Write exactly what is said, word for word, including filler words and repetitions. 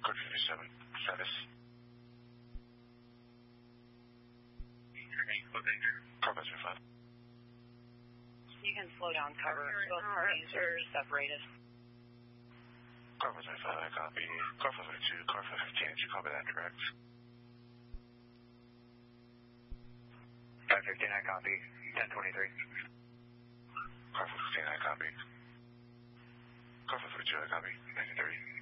Car fifty-seven, status. Car five five. You can slow down cover. Both parties are separated. Car five five, I copy. Car five two, car five fifteen, did you copy that direct? five fifteen, I copy. ten twenty-three. Car five fifteen, I copy. Car five two, I copy. ninety-three.